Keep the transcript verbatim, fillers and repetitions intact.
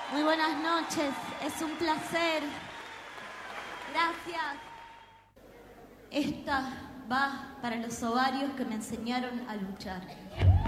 Muy buenas noches, es un placer. Gracias. Esta va para los ovarios que me enseñaron a luchar.